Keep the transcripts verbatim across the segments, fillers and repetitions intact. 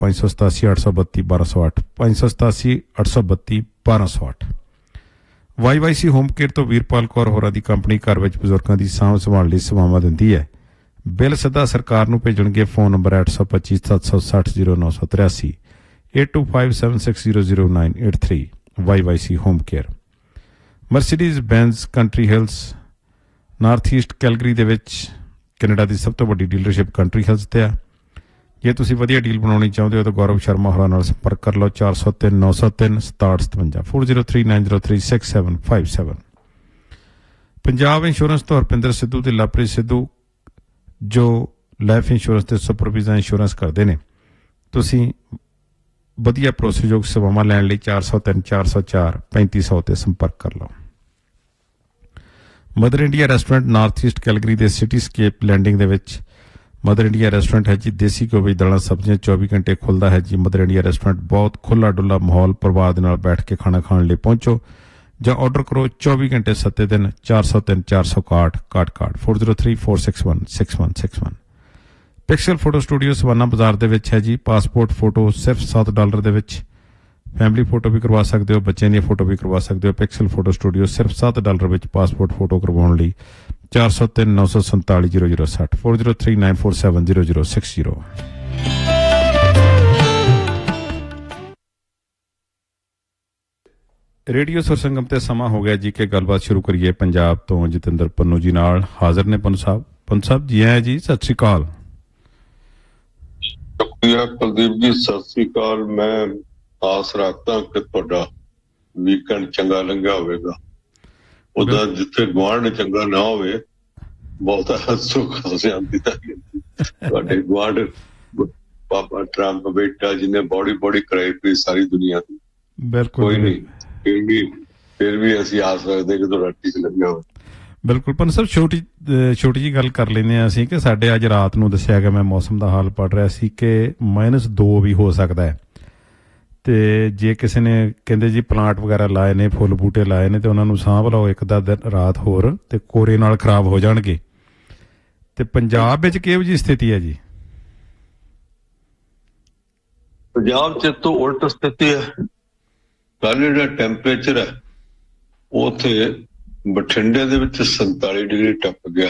ਪੰਜ ਸੌ ਸਤਾਸੀ ਅੱਠ ਸੌ ਬੱਤੀ ਬਾਰਾਂ ਸੌ ਅੱਠ ਪੰਜ ਸੌ ਸਤਾਸੀ ਅੱਠ ਸੌ ਬੱਤੀ ਬਾਰਾਂ ਸੌ ਅੱਠ। Why Y C home care ਤੋਂ ਵੀਰਪਾਲ ਕੌਰ ਹੋਰਾਂ ਦੀ ਕੰਪਨੀ ਘਰ ਵਿੱਚ ਬਜ਼ੁਰਗਾਂ ਦੀ ਸਾਂਭ ਸੰਭਾਲ ਲਈ ਸੇਵਾਵਾਂ ਦਿੰਦੀ ਹੈ। ਬਿੱਲ ਸਿੱਧਾ ਸਰਕਾਰ ਨੂੰ ਭੇਜਣਗੇ। ਫੋਨ ਨੰਬਰ ਅੱਠ ਸੌ ਪੱਚੀ ਸੱਤ ਸੌ ਸੱਠ ਜ਼ੀਰੋ ਨੌ ਸੌ ਤਰਿਆਸੀ eight two five seven six zero zero nine eight three. Why Y C home care. Mercedes ਬੈਂਜ਼ country Hills north East Calgary ਦੇ ਵਿੱਚ ਕੈਨੇਡਾ ਦੀ ਸਭ ਤੋਂ ਵੱਡੀ ਡੀਲਰਸ਼ਿਪ ਕੰਟਰੀ ਹਿਲਸ 'ਤੇ ਆ। ਜੇ ਤੁਸੀਂ ਵਧੀਆ ਡੀਲ ਬਣਾਉਣੀ ਚਾਹੁੰਦੇ ਹੋ ਤਾਂ ਗੌਰਵ ਸ਼ਰਮਾ ਹੋਰਾਂ ਨਾਲ ਸੰਪਰਕ ਕਰ ਲਓ। ਚਾਰ ਸੌ ਤਿੰਨ ਨੌ ਸੌ ਤਿੰਨ ਸਤਾਹਠ ਸਤਵੰਜਾ four zero three nine zero three six seven five seven. Punjab insurance ਤੋਂ ਹਰਪਿੰਦਰ ਸਿੱਧੂ ਅਤੇ ਲਵਪ੍ਰੀਤ ਸਿੱਧੂ ਜੋ ਲਾਈਫ ਇੰਸ਼ੋਰੈਂਸ ਅਤੇ ਸੁਪਰਵੀਜ਼ਾ ਇੰਸ਼ੋਰੈਂਸ ਕਰਦੇ ਨੇ। ਤੁਸੀਂ ਵਧੀਆ ਭਰੋਸੇਯੋਗ ਸੇਵਾਵਾਂ ਲੈਣ ਲਈ ਚਾਰ ਸੌ ਤਿੰਨ ਚਾਰ ਸੌ ਚਾਰ ਪੈਂਤੀ ਸੌ 'ਤੇ ਸੰਪਰਕ ਕਰ ਲਓ। Mother India restaurant north East Calgary ਦੇ ਸਿਟੀ ਸਕੇਪ ਲੈਂਡਿੰਗ ਦੇ ਵਿੱਚ ਮਦਰ ਇੰਡੀਆ ਰੈਸਟੋਰੈਂਟ ਹੈ ਜੀ। ਦੇਸੀ ਘਿਓ ਵਿੱਚ ਦਾਲਾਂ ਸਬਜ਼ੀਆਂ ਚੌਵੀ ਘੰਟੇ ਖੁੱਲ੍ਹਦਾ ਹੈ ਜੀ। ਮਦਰ ਇੰਡੀਆ ਰੈਸਟੋਰੈਂਟ ਬਹੁਤ ਖੁੱਲ੍ਹਾ ਡੁੱਲਾ ਮਾਹੌਲ। ਪਰਿਵਾਰ ਦੇ ਨਾਲ ਬੈਠ ਕੇ ਖਾਣਾ ਖਾਣ ਲਈ ਪਹੁੰਚੋ ਜਾਂ ਆਰਡਰ ਕਰੋ। ਚੌਵੀ ਘੰਟੇ ਸੱਤੇ ਦਿਨ ਚਾਰ ਸੌ ਤਿੰਨ ਚਾਰ ਸੌ ਇਕਾਹਠ ਇਕਾਹਠ ਇਕਾਹਠ four zero three four six one six one six one. Pixel photo studio savanna ਬਾਜ਼ਾਰ ਦੇ ਵਿੱਚ ਹੈ ਜੀ। ਪਾਸਪੋਰਟ ਫੋਟੋ ਸਿਰਫ ਸੱਤ ਡਾਲਰ ਦੇ ਵਿੱਚ। ਫੈਮਿਲੀ ਫੋਟੋ ਵੀ ਕਰਵਾ ਸਕਦੇ ਹੋ, ਬੱਚਿਆਂ ਦੀਆਂ ਫੋਟੋ ਵੀ ਕਰਵਾ ਸਕਦੇ ਹੋ। ਪਿਕਸਲ ਫੋਟੋ ਸਟੂਡੀਓ ਸਿਰਫ ਸੱਤ ਡਾਲਰ ਵਿੱਚ ਪਾਸਪੋਰਟ ਫੋਟੋ ਕਰਵਾਉਣ ਲਈ ਚਾਰ ਸੌ ਤਿੰਨ ਨੌ ਸੌ ਸੰਤਾਲੀ ਜ਼ੀਰੋ ਜ਼ੀਰੋ ਸੱਠ four zero three nine four seven zero zero six zero. Radio ਸੁਰਸੰਗਮ ਤੇ ਸਮਾਂ ਹੋ ਗਿਆ ਜੀ ਕਿ ਗੱਲਬਾਤ ਸ਼ੁਰੂ ਕਰੀਏ। ਪੰਜਾਬ ਤੋਂ ਜਤਿੰਦਰ ਪੰਨੂ ਜੀ ਨਾਲ ਹਾਜ਼ਰ ਨੇ। ਪੰਨੂ ਸਾਹਿਬ ਪੰਨੂ ਸਾਹਿਬ ਜੀ ਆਏ ਜੀ, ਸਤਿ ਸ਼੍ਰੀ ਅਕਾਲ। ਸ਼ੁਕਰੀਆ ਕੁਲਦੀਪ ਜੀ, ਸਤਿ ਸ਼੍ਰੀ ਅਕਾਲ। ਮੈਂ ਆਸ ਰੱਖਦਾ ਕਿ ਤੁਹਾਡਾ ਵੀਕਐਂਡ ਚੰਗਾ ਲੰਘਿਆ ਹੋਵੇਗਾ। ਉਹਦਾ ਜਿੱਥੇ ਗੁਆਂਢ ਚੰਗਾ ਨਾ ਹੋਵੇ ਬਹੁਤਾ ਸੁੱਖ ਸ਼ਾਂਤੀ ਦਾ ਤੁਹਾਡੇ ਗੁਆਂਢ ਪਾਪਾ ਟਰੰਪ ਬੇਟਾ ਜਿਹਨੇ ਬੌੜੀ ਬੌੜੀ ਕਰਾਈ ਪਈ ਸਾਰੀ ਦੁਨੀਆ ਦੀ। ਬਿਲਕੁਲ ਕੋਈ ਨਹੀਂ, ਫਿਰ ਵੀ ਫਿਰ ਵੀ ਅਸੀਂ ਆਸ ਰੱਖਦੇ ਕਿ ਤੁਹਾਡਾ ਠੀਕ ਲੱਗਿਆ ਹੋਵੇ। ਬਿਲਕੁਲ ਪੰਨੂ ਸਾਹਿਬ, ਛੋਟੀ ਛੋਟੀ ਜਿਹੀ ਗੱਲ ਕਰ ਲੈਂਦੇ ਹਾਂ ਅਸੀਂ ਕਿ ਸਾਡੇ ਅੱਜ ਰਾਤ ਨੂੰ ਦੱਸਿਆ ਗਿਆ, ਮੈਂ ਮੌਸਮ ਦਾ ਹਾਲ ਪੜ੍ਹ ਰਿਹਾ ਸੀ ਕਿ ਮਾਈਨਸ ਦੋ ਵੀ ਹੋ ਸਕਦਾ ਹੈ। ਅਤੇ ਜੇ ਕਿਸੇ ਨੇ ਕਹਿੰਦੇ ਜੀ ਪਲਾਂਟ ਵਗੈਰਾ ਲਾਏ ਨੇ, ਫੁੱਲ ਬੂਟੇ ਲਾਏ ਨੇ, ਅਤੇ ਉਹਨਾਂ ਨੂੰ ਸਾਂਭ ਲਓ ਇੱਕ ਦਾ ਦਿਨ ਰਾਤ ਹੋਰ, ਅਤੇ ਕੋਰੇ ਨਾਲ ਖਰਾਬ ਹੋ ਜਾਣਗੇ। ਅਤੇ ਪੰਜਾਬ ਵਿੱਚ ਕਿਹੋ ਜਿਹੀ ਸਥਿਤੀ ਹੈ ਜੀ? ਪੰਜਾਬ ਚ ਤੋਂ ਉਲਟ ਸਥਿਤੀ ਹੈ। ਕੱਲ੍ਹ ਜਿਹੜਾ ਟੈਂਪਰੇਚਰ ਹੈ ਉਹ ਉੱਥੇ ਬਠਿੰਡੇ ਦੇ ਵਿੱਚ ਸੰਤਾਲੀ ਡਿਗਰੀ ਟੱਪ ਗਿਆ।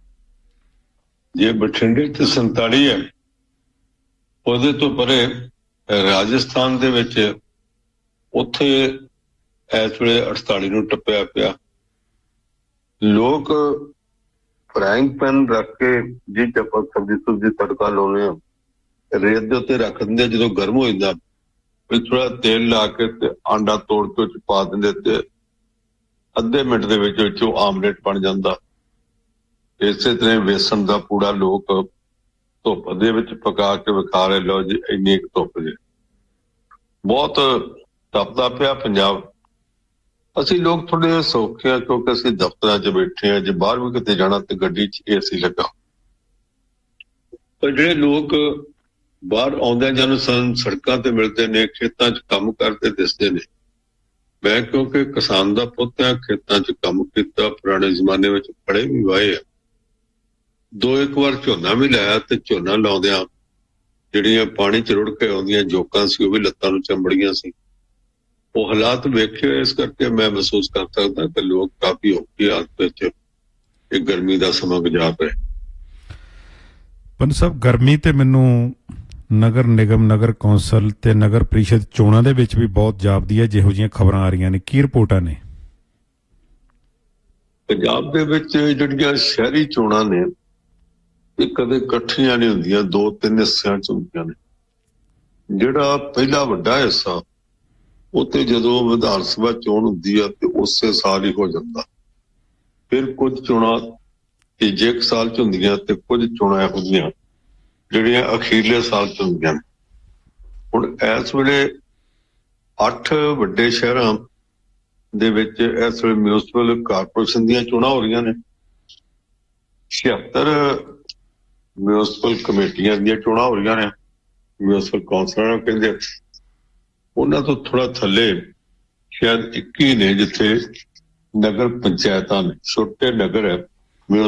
ਜੇ ਬਠਿੰਡੇ ਚ ਸੰਤਾਲੀ ਹੈ, ਉਹਦੇ ਤੋਂ ਪਰੇ ਰਾਜਸਥਾਨ ਦੇ ਵਿੱਚ ਉੱਥੇ ਇਸ ਵੇਲੇ ਅਠਤਾਲੀ ਨੂੰ ਟੱਪਿਆ ਪਿਆ। ਲੋਕ ਫਰਾਇੰਗ ਪੈਨ ਰੱਖ ਕੇ ਜੀ ਆਪਾਂ ਸਬਜ਼ੀ ਸੁਬਜ਼ੀ ਤੜਕਾ ਲਾਉਂਦੇ ਆ, ਰੇਤ ਦੇ ਉੱਤੇ ਰੱਖ ਦਿੰਦੇ। ਜਦੋਂ ਗਰਮ ਹੋ ਜਾਂਦਾ ਫਿਰ ਥੋੜਾ ਤੇਲ ਲਾ ਕੇ ਤੇ ਆਂਡਾ ਤੋੜ ਕੇ ਚ ਪਾ ਦਿੰਦੇ ਤੇ ਅੱਧੇ ਮਿੰਟ ਦੇ ਵਿੱਚ ਵਿੱਚ ਉਹ ਆਮਲੇਟ ਬਣ ਜਾਂਦਾ। ਇਸੇ ਤਰ੍ਹਾਂ ਵੇਸਣ ਦਾ ਪੂੜਾ ਲੋਕ ਧੁੱਪ ਦੇ ਵਿੱਚ ਪਕਾ ਕੇ ਵਿਖਾ ਰਹੇ, ਲਓ ਜੀ ਇੰਨੀ ਕੁ ਧੁੱਪ ਜੇ। ਬਹੁਤ ਤਪਦਾ ਪਿਆ ਪੰਜਾਬ। ਅਸੀਂ ਲੋਕ ਥੋੜ੍ਹੇ ਸੌਖੇ ਆ ਕਿਉਂਕਿ ਅਸੀਂ ਦਫ਼ਤਰਾਂ 'ਚ ਬੈਠੇ ਹਾਂ। ਜੇ ਬਾਹਰ ਵੀ ਕਿਤੇ ਜਾਣਾ ਤੇ ਗੱਡੀ 'ਚ ਏ ਸੀ ਲੱਗਾ। ਪਰ ਜਿਹੜੇ ਲੋਕ ਬਾਹਰ ਆਉਂਦਿਆਂ ਜਾਂ ਸਾਨੂੰ ਸੜਕਾਂ ਤੇ ਮਿਲਦੇ ਨੇ, ਖੇਤਾਂ 'ਚ ਕੰਮ ਕਰਦੇ ਦਿਸਦੇ ਨੇ। ਮੈਂ ਕਿਉਂਕਿ ਕਿਸਾਨ ਦਾ ਪੁੱਤ ਆ, ਖੇਤਾਂ 'ਚ ਕੰਮ ਕੀਤਾ, ਪੁਰਾਣੇ ਜ਼ਮਾਨੇ ਵਿੱਚ ਫੜੇ ਵੀ ਵਾਏ ਆ, ਦੋ ਇੱਕ ਵਾਰ ਝੋਨਾ ਵੀ ਲਾਇਆ। ਤੇ ਝੋਨਾ ਲਾਉਂਦਿਆਂ ਜਿਹੜੀਆਂ ਪਾਣੀ 'ਚ ਰੁੜ ਕੇ ਆਉਂਦੀਆਂ ਜੋਕਾਂ ਸੀ ਉਹ ਵੀ ਲੱਤਾਂ ਨੂੰ ਚੰਬੜੀਆਂ ਸੀ। ਉਹ ਹਾਲਾਤ ਵੇਖੇ, ਇਸ ਕਰਕੇ ਮੈਂ ਮਹਿਸੂਸ ਕਰ ਸਕਦਾ ਕਿ ਲੋਕ ਕਾਫੀ ਔਖੀ ਹਾਲਤ ਵਿੱਚ ਇਹ ਗਰਮੀ ਦਾ ਸਮਾਂ ਗੁਜ਼ਾਰ ਰਹੇ। ਪੰਨੂ ਸਾਹਿਬ, ਗਰਮੀ ਤੇ ਮੈਨੂੰ ਨਗਰ ਨਿਗਮ, ਨਗਰ ਕੌਂਸਲ ਤੇ ਨਗਰ ਪ੍ਰੀਸ਼ਦ ਚੋਣਾਂ ਦੇ ਵਿੱਚ ਵੀ ਬਹੁਤ ਜਾਪਦੀ ਹੈ, ਜਿਹੋ ਜਿਹੀਆਂ ਖਬਰਾਂ ਆ ਰਹੀਆਂ ਨੇ। ਕੀ ਰਿਪੋਰਟਾਂ ਨੇ? ਪੰਜਾਬ ਦੇ ਵਿੱਚ ਜਿਹੜੀਆਂ ਸ਼ਹਿਰੀ ਚੋਣਾਂ ਨੇ ਇਹ ਕਦੇ ਇਕੱਠੀਆਂ ਨਹੀਂ ਹੁੰਦੀਆਂ, ਦੋ ਤਿੰਨ ਹਿੱਸਿਆਂ 'ਚ ਹੁੰਦੀਆਂ ਨੇ। ਜਿਹੜਾ ਪਹਿਲਾ ਵੱਡਾ ਹਿੱਸਾ ਉੱਥੇ ਜਦੋਂ ਵਿਧਾਨ ਸਭਾ ਚੋਣ ਹੁੰਦੀ ਆ ਤੇ ਉਸੇ ਸਾਲ ਹੀ ਹੋ ਜਾਂਦਾ। ਫਿਰ ਕੁਝ ਚੋਣਾਂ ਤੀਜੇ ਕੁ ਸਾਲ 'ਚ ਹੁੰਦੀਆਂ ਤੇ ਕੁਝ ਚੋਣਾਂ ਇਹੋ ਜਿਹੀਆਂ ਜਿਹੜੀਆਂ ਅਖੀਰਲੇ ਸਾਲ 'ਚ ਹੁੰਦੀਆਂ ਨੇ। ਹੁਣ ਇਸ ਵੇਲੇ ਅੱਠ ਵੱਡੇ ਸ਼ਹਿਰਾਂ ਦੇ ਵਿੱਚ ਇਸ ਵੇਲੇ ਮਿਊਨਿਸਪਲ ਕਾਰਪੋਰੇਸ਼ਨ ਦੀਆਂ ਚੋਣਾਂ ਹੋ ਰਹੀਆਂ ਨੇ। ਛਿਅੱਤਰ ਮਿਊਨਿਸਪਲ ਕਮੇਟੀਆਂ ਦੀਆਂ ਚੋਣਾਂ ਹੋ ਰਹੀਆਂ ਨੇ, ਮਿਊਨਿਸਪਲ ਕੌਂਸਲਰਾਂ ਨੂੰ ਕਹਿੰਦੇ। ਉਹਨਾਂ ਤੋਂ ਥੋੜਾ ਥੱਲੇ ਸ਼ਾਇਦ ਇੱਕੀ ਨੇ ਜਿੱਥੇ ਨਗਰ ਪੰਚਾਇਤਾਂ ਨੇ। ਛੋਟੇ ਨਗਰ ਹੈ,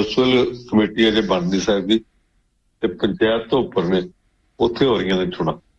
ਮਿਊਨਿਸਪਲ ਕਮੇਟੀ ਅਜੇ ਬਣ ਨਹੀਂ ਸਕਦੀ ਤੇ ਪੰਚਾਇਤ ਤੋਂ ਉੱਪਰ ਨੇ, ਉੱਥੇ ਹੋ ਰਹੀਆਂ ਨੇ ਚੋਣਾਂ।